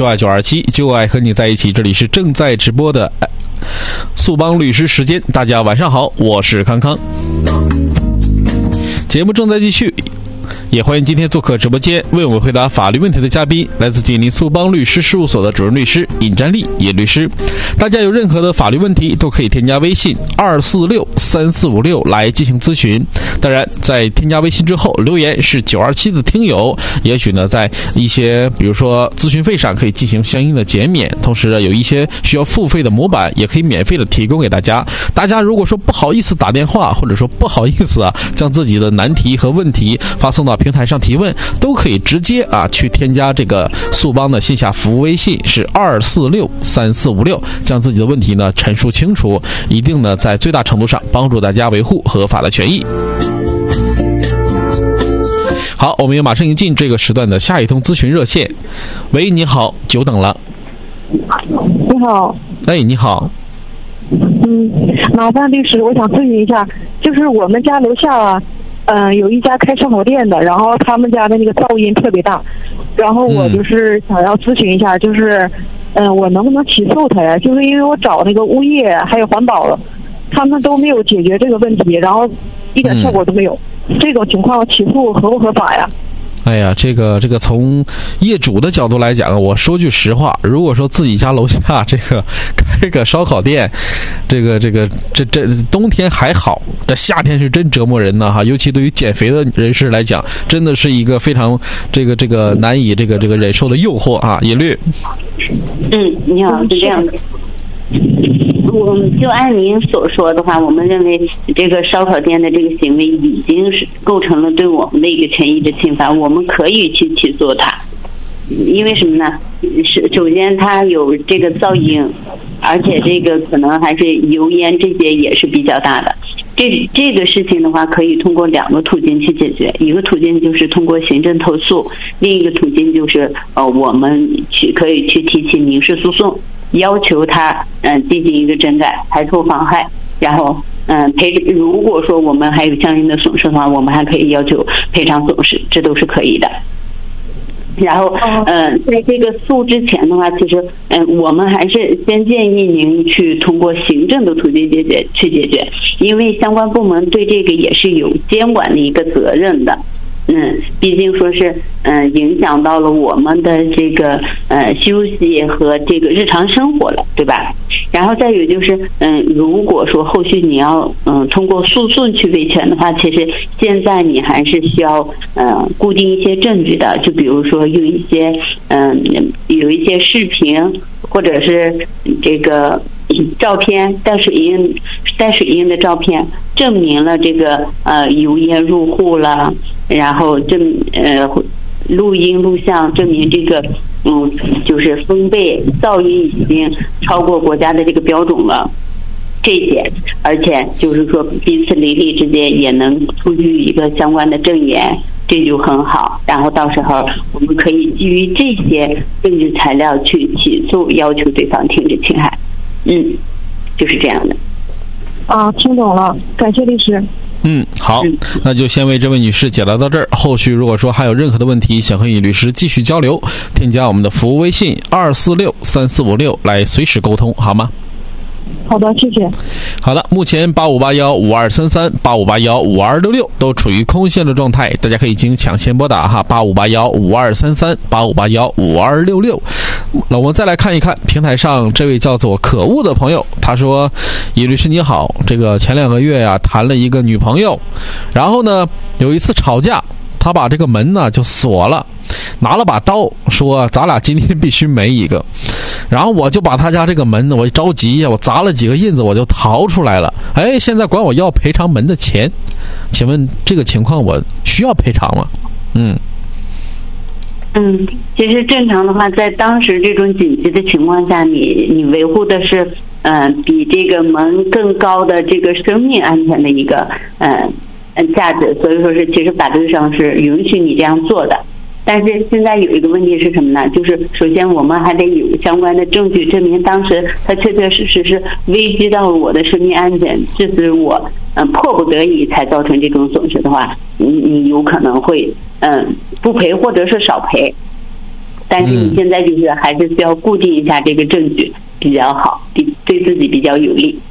就爱927，就爱和你在一起。这里是正在直播的速帮律师时间，大家晚上好，我是康康。节目正在继续，也欢迎今天做客直播间为我们回答法律问题的嘉宾，来自吉林速帮律师事务所的主任律师尹占利尹律师。大家有任何的法律问题都可以添加微信2463456来进行咨询。当然在添加微信之后留言是927的听友，也许呢在一些比如说咨询费上可以进行相应的减免，同时有一些需要付费的模板也可以免费的提供给大家。大家如果说不好意思打电话，或者说不好意思将自己的难题和问题发送到平台上提问，都可以直接去添加这个速帮的线下服务微信是2463456，将自己的问题呢陈述清楚，一定呢在最大程度上帮助大家维护合法的权益。好，我们也马上迎进这个时段的下一通咨询热线。喂，你好，久等了。 你好。 哎，你好。 麻烦律师，我想咨询一下，就是我们家楼下有一家开烧烤店的，然后他们家的那个噪音特别大，然后我就是想要咨询一下，就是我能不能起诉他呀？就是因为我找那个物业还有环保了，他们都没有解决这个问题，然后一点效果都没有。这种情况起诉合不合法呀？ 哎呀，这个从业主的角度来讲，我说句实话，如果说自己家楼下这个开个烧烤店，这冬天还好，这夏天是真折磨人呢哈，尤其对于减肥的人士来讲，真的是一个非常这个难以这个忍受的诱惑啊。叶律。 你好，是这样的。我们就按您所说的话，我们认为这个烧烤店的这个行为已经是构成了对我们的一个权益的侵犯，我们可以去起诉他。因为什么呢？首先它有这个噪音，而且这个可能还是油烟，这些也是比较大的。这个事情的话，可以通过2个途径去解决。一个途径就是通过行政投诉，另一个途径就是我们可以去提起民事诉讼，要求他进行一个整改，排除妨害，然后如果说我们还有相应的损失的话，我们还可以要求赔偿损失，这都是可以的。然后在这个诉之前的话，其实我们还是先建议您去通过行政的途径去解决，因为相关部门对这个也是有监管的一个责任的。毕竟说是影响到了我们的这个休息和这个日常生活了，对吧？然后再有就是如果说后续你要通过诉讼去维权的话，其实现在你还是需要固定一些证据的，就比如说用一些有一些视频或者是这个照片，带水印的照片，证明了这个油烟入户了，然后录音录像证明这个就是风贝噪音已经超过国家的这个标准了，这些，而且就是说彼此邻里之间也能出具一个相关的证言，这就很好。然后到时候我们可以基于这些证据材料去起诉，要求对方停止侵害。就是这样的。 听懂了，感谢律师。 好，那就先为这位女士解答到这儿。后续如果说还有任何的问题想和尹律师继续交流，添加我们的服务微信2463456来随时沟通，好吗？ 好的，谢谢。 好的，目前85815233、85815266都处于空线的状态，大家可以进行抢先拨打哈，85815233、85815266。那我们再来看一看平台上这位叫做可恶的朋友，他说：“尹律师你好，这个前2个月谈了一个女朋友，然后呢有一次吵架，他把这个门呢就锁了，拿了把刀说咱俩今天必须没一个。然后我就把他家这个门，我着急呀，我砸了几个印子，我就逃出来了。现在管我要赔偿门的钱，请问这个情况我需要赔偿吗？” 其实正常的话，在当时这种紧急的情况下，你维护的是比这个门更高的这个生命安全的一个价值，所以说是其实法律上是允许你这样做的。但是现在有一个问题是什么呢？就是首先我们还得有相关的证据证明当时他确确实实是危及到了我的生命安全，致使我迫不得已才造成这种损失的话，你有可能会不赔或者是少赔。 但是你现在就是还是需要固定一下这个证据比较好，对自己比较有利。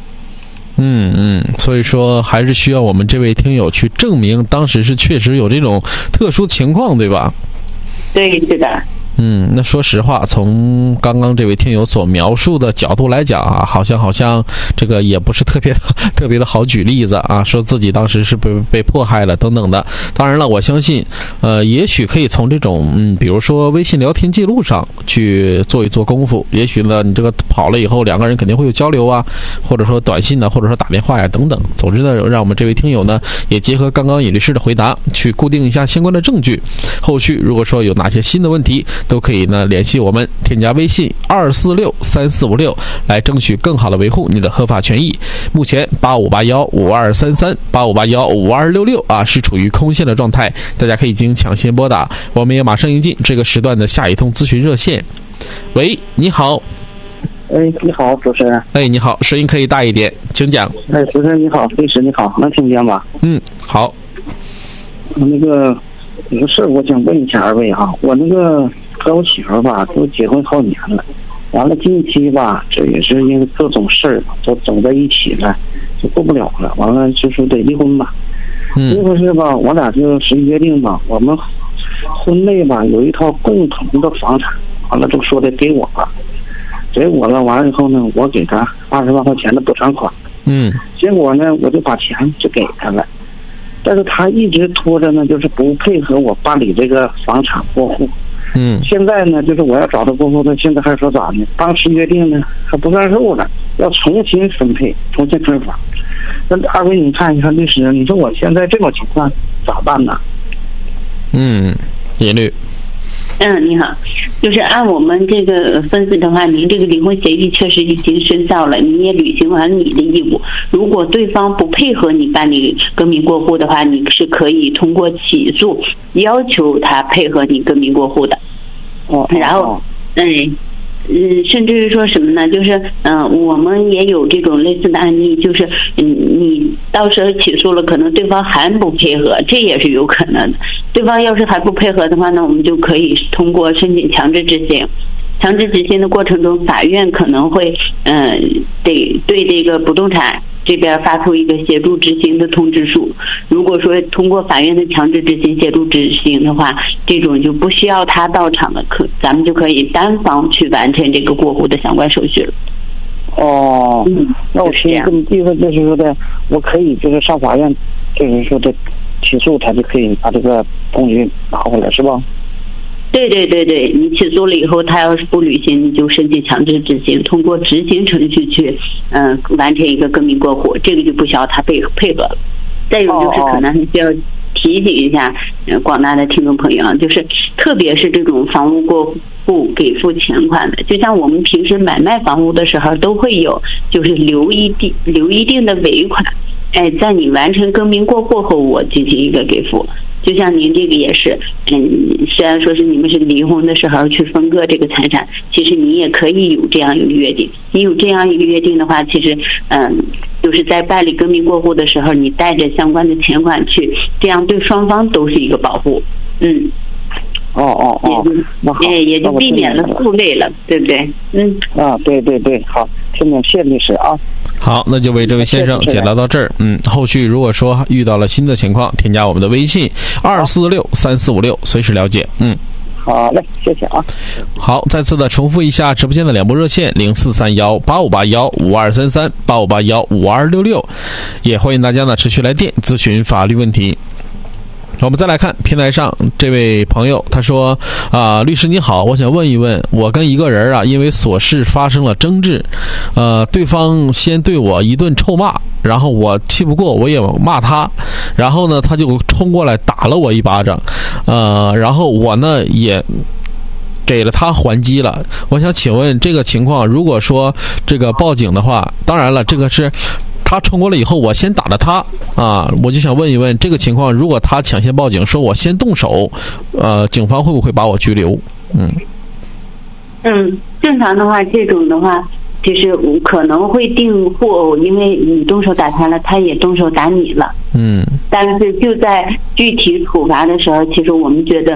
所以说还是需要我们这位听友去证明当时是确实有这种特殊情况，对吧？ 对，是的。 那说实话，从刚刚这位听友所描述的角度来讲啊，好像这个也不是特别的好举例子啊，说自己当时是被迫害了等等的。当然了，我相信，也许可以从这种比如说微信聊天记录上去做一做功夫。也许呢，你这个跑了以后，两个人肯定会有交流啊，或者说短信呢，或者说打电话呀等等。总之呢，让我们这位听友呢，也结合刚刚尹律师的回答，去固定一下相关的证据。后续如果说有哪些新的问题，都可以呢联系我们，添加微信2463456来争取更好的维护你的合法权益。目前85815233 85815266啊是处于空线的状态，大家可以进行抢先拨打。我们也马上迎进这个时段的下一通咨询热线。喂，你好。 你好，主持人。 你好，声音可以大一点，请讲。 主持人你好，律师你好，能听见吗？ 好。 有个事我想问一下二位啊，我和我媳妇吧都结婚好年了，完了近期吧，这也是因为各种事儿都走在一起了，就过不了了，完了就说得离婚吧。离婚是吧，我俩就是约定吧，我们婚内吧有一套共同的房产，完了就说的给我了，完了以后呢，我给他20万块钱的补偿款。结果呢，我就把钱就给他了。但是他一直拖着呢，就是不配合我办理这个房产过户。现在呢，就是我要找他过户，他现在还说咋呢？当时约定呢还不算数了，要重新分配，重新分房。那二位你看一下律师，你说我现在这种情况咋办呢？ 叶律。 你好，就是按我们这个分析的话，您这个离婚协议确实已经生效了，你也履行完你的义务。如果对方不配合你办理更名过户的话，你是可以通过起诉要求他配合你更名过户的。然后甚至于说什么呢？就是我们也有这种类似的案例，就是你到时候起诉了，可能对方还不配合，这也是有可能的。对方要是还不配合的话呢，我们就可以通过申请强制执行。强制执行的过程中，法院可能会得对这个不动产这边发出一个协助执行的通知书。如果说通过法院的强制执行协助执行的话，这种就不需要他到场的，咱们就可以单方去完成这个过户的相关手续了。 那我听这么意思就是说的，我可以就是上法院，就是说的起诉他就可以把这个东西拿回来，是吧？ 对，你起诉了以后，他要是不履行，你就申请强制执行，通过执行程序去完成一个更名过户，这个就不需要他配合了。再有就是可能还需要提醒一下广大的听众朋友啊，就是特别是这种房屋过户给付钱款的，就像我们平时买卖房屋的时候都会有，就是留一定的尾款，在你完成更名过户后，我进行一个给付。就像您这个也是，虽然说是你们是离婚的时候去分割这个财产，其实你也可以有这样一个约定。你有这样一个约定的话，其实就是在办理更名过户的时候，你带着相关的钱款去，这样对双方都是一个保护。也就避免了负累了，对不对？ 对，好，听懂，谢律师啊。 好，那就为这位先生解答到这儿。后续如果说遇到了新的情况，添加我们的微信2463456，随时了解。 好嘞，谢谢啊。 好，再次的重复一下直播间的两部热线043185815233 85815266，也欢迎大家呢持续来电咨询法律问题。我们再来看平台上这位朋友，他说律师你好，我想问一问，我跟一个人因为琐事发生了争执，对方先对我一顿臭骂，然后我气不过我也骂他，然后呢他就冲过来打了我一巴掌，然后我呢也给了他还击了。我想请问这个情况，如果说这个报警的话，当然了，这个是他冲过来以后我先打了他我就想问一问，这个情况如果他抢先报警说我先动手，警方会不会把我拘留？ 正常的话，这种的话就是可能会定获偶，因为你动手打他了，他也动手打你了。但是就在具体处罚的时候，其实我们觉得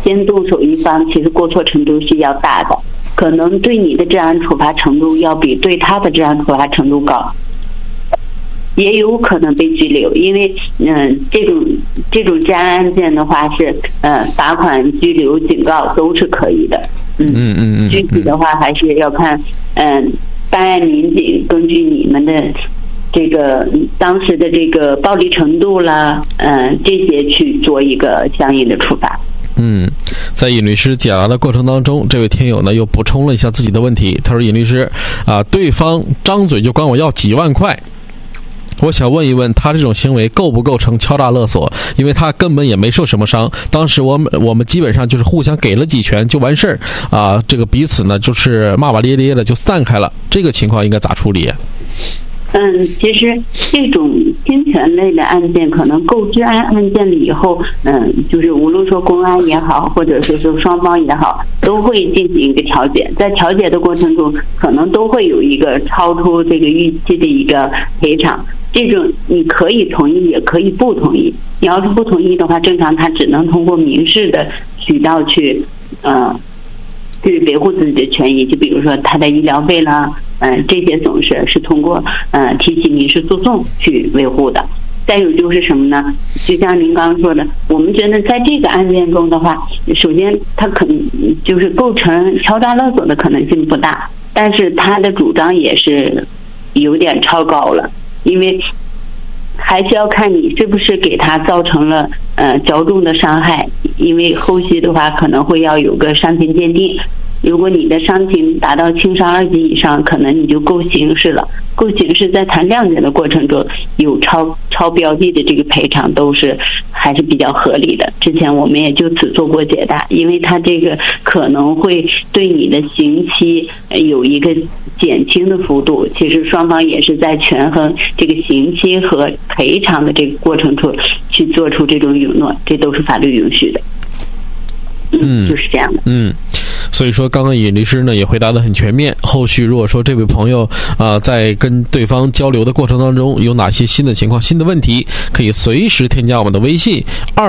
先动手一方，其实过错程度是要大的，可能对你的治安处罚程度要比对他的治安处罚程度高，也有可能被拘留。因为这种治安案件的话是罚款、拘留、警告都是可以的。具体的话还是要看办案民警根据你们的这个当时的这个暴力程度啦，这些去做一个相应的处罚。 在尹律师解答的过程当中，这位听友呢又补充了一下自己的问题。他说：“尹律师对方张嘴就管我要几万块，我想问一问，他这种行为构不构成敲诈勒索？因为他根本也没受什么伤，当时我们基本上就是互相给了几拳就完事儿这个彼此呢就是骂骂咧咧的就散开了，这个情况应该咋处理？” 其实这种侵权类的案件，可能购治安案件了以后，就是无论说公安也好，或者说是双方也好，都会进行一个调解。在调解的过程中，可能都会有一个超出这个预期的一个赔偿。这种你可以同意，也可以不同意。你要是不同意的话，正常他只能通过民事的渠道去维护自己的权益，就比如说他的医疗费啦，这些总是通过提起民事诉讼去维护的。再有就是什么呢？就像您刚刚说的，我们觉得在这个案件中的话，首先他可能就是构成敲诈勒索的可能性不大，但是他的主张也是有点超高了，因为还是要看你是不是给他造成了较重的伤害，因为后续的话可能会要有个伤情鉴定。如果你的伤情达到轻伤2级以上，可能你就够刑事了。够刑事在谈谅解的过程中有超标的这个赔偿都是还是比较合理的。之前我们也就只做过解答，因为它这个可能会对你的刑期有一个减轻的幅度，其实双方也是在权衡这个刑期和赔偿的这个过程中去做出这种允诺，这都是法律允许的。就是这样的。 所以说刚刚尹律师呢也回答得很全面。后续如果说这位朋友在跟对方交流的过程当中有哪些新的情况、新的问题，可以随时添加我们的微信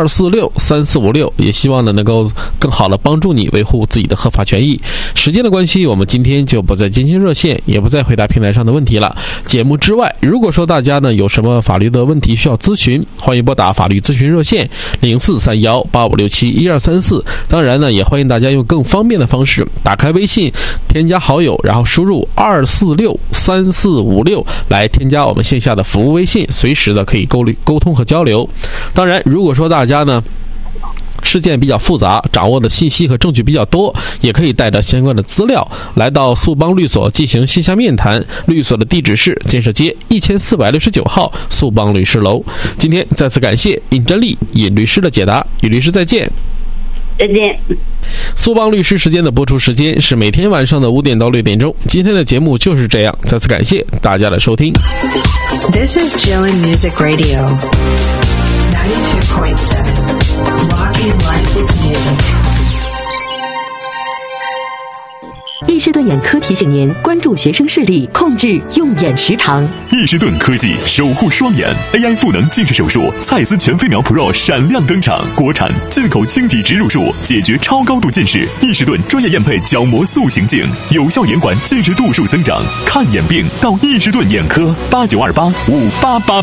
2463456，也希望呢能够更好的帮助你维护自己的合法权益。时间的关系，我们今天就不再接听热线，也不再回答平台上的问题了。节目之外，如果说大家呢有什么法律的问题需要咨询，欢迎拨打法律咨询热线043185671234。当然呢，也欢迎大家用更方便的方式打开微信，添加好友，然后输入2463456来添加我们线下的服务微信，随时的可以沟通和交流。当然，如果说大家呢事件比较复杂，掌握的信息和证据比较多，也可以带着相关的资料来到速邦律所进行线下面谈。律所的地址是建设街1469号速邦律师楼。今天再次感谢尹真丽尹律师的解答，尹律师再见。 再见。 速邦律师时间的播出时间是每天晚上的5点到6点钟。今天的节目就是这样，再次感谢大家的收听。 This is Jillian Music Radio 92.7 Rocking Life with Music。 易士顿眼科提醒您关注学生视力，控制用眼时长。 易士顿科技守护双眼 AI 赋能近视手术，蔡司全飞秒 Pro 闪亮登场，国产进口晶体植入术，解决超高度近视。易士顿专业验配角膜塑形镜，有效延缓近视度数增长。看眼病到易士顿眼科，89285888。